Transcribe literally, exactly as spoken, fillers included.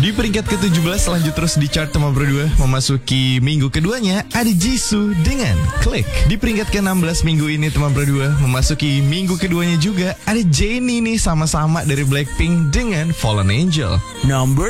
Di peringkat ke tujuh belas lanjut terus di chart nomor berdua. Memasuki minggu keduanya ada Jisoo dengan Click. Di peringkat ke enam belas minggu ini teman berdua. Memasuki minggu keduanya juga ada Jennie nih, sama-sama dari Blackpink dengan Fallen Angel. Number